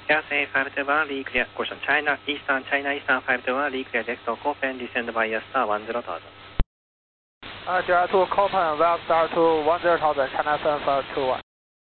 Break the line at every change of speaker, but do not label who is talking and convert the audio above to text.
RCA 521 Lee clear. Caution China Eastern 521 Lee clear. Next call pen descend by star 10,000.
JR2 Copen, Web Star 2 10,000, China 7521.